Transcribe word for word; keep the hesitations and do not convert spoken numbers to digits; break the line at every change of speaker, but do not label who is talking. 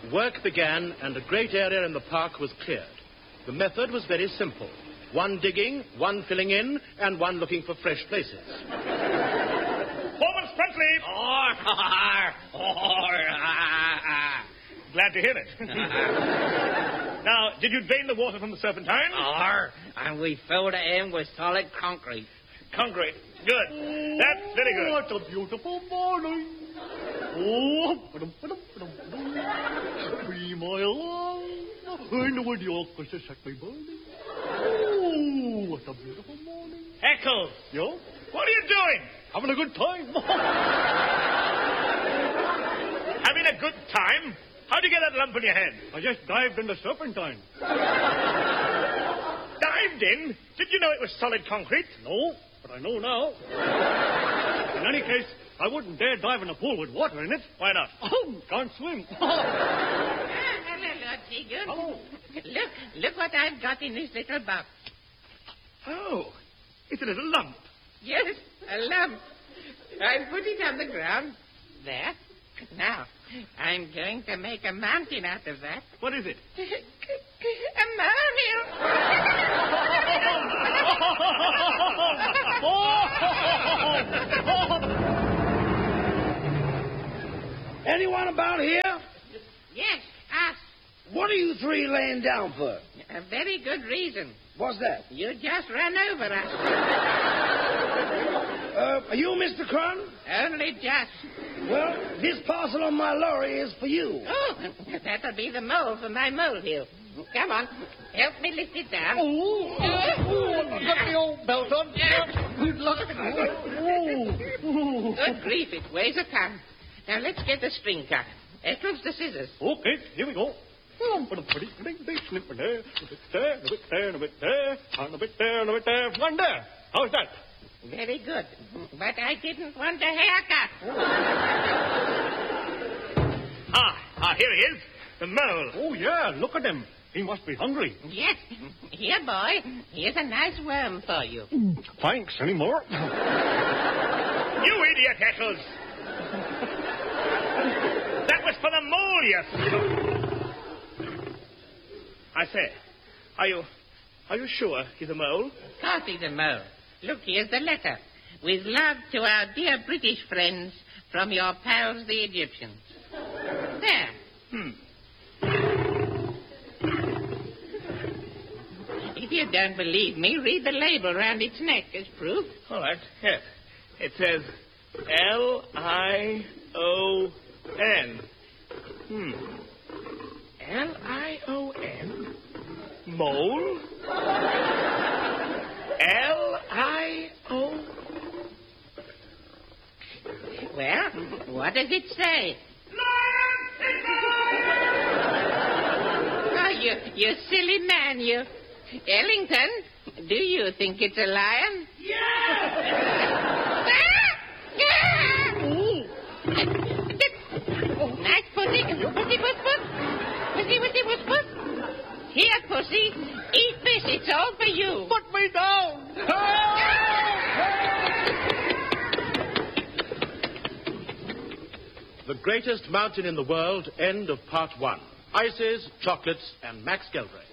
Work began and a great area in the park was cleared. The method was very simple. One digging, one filling in, and one looking for fresh places.
Foreman Spruntly!
Or, or, or,
Glad to hear it. Now, did you drain the water from the Serpentine?
or, and we filled it in with solid concrete.
Concrete. Good. That's very good.
What a beautiful morning. Oh, free my love. I know what your kisses set me burning. Oh, what a beautiful morning.
Eccles!
Yo?
What are you doing?
Having a good time.
Having a good time? How'd you get that lump in your head?
I just dived in the Serpentine.
Dived in? Did you know it was solid concrete?
No, but I know now. In any case, I wouldn't dare dive in a pool with water in it.
Why not?
Oh, can't swim.
Ah, hello, Lord Tegan.
Hello.
Look, look what I've got in this little box.
Oh, it's a little lump.
Yes, a lump. I put it on the ground. There. Now, I'm going to make a mountain out of that.
What is it?
A molehill.
Anyone about here?
Yes, us.
What are you three laying down for?
A very good reason.
What's that?
You just ran over us.
Uh, are you Mister Crun?
Only just.
Well, this parcel on my lorry is for you.
Oh, that'll be the mole for my molehill. Come on, help me lift it down.
Oh, got the old belt on. Good luck.
Good grief, it weighs a ton. Now, let's get the string cut. Eccles, the scissors.
Okay, here we go. Snip a there, a bit there, a bit there, and a bit there, and a bit there, and a bit there, and there. How's that?
Very good. But I didn't want a haircut.
Ah, ah, here he is. The mole.
Oh, yeah, look at him. He must be hungry.
Yes. Here, boy. Here's a nice worm for you.
Thanks. Any more?
You idiot, Eccles. That was for the mole, yes. I say, are you, are you sure he's a mole?
Of course he's a mole. Look, here's the letter. With love to our dear British friends from your pals, the Egyptians. There.
Hmm.
If you don't believe me, read the label round its neck as proof.
All right, yes. It says L I O N. Hmm. L I O N? Mole? L I O...
Well, what does it say? Oh, you, you silly man, you. Ellington, do you think it's a lion?
Yeah!
Nice pussy. Pussy, puss, puss. Pussy, pussy, puss, puss. Here, pussy. Eat this. It's all for you.
Put me down.
The greatest mountain in the world, end of part one. Ices, chocolates, and Max Geldrake.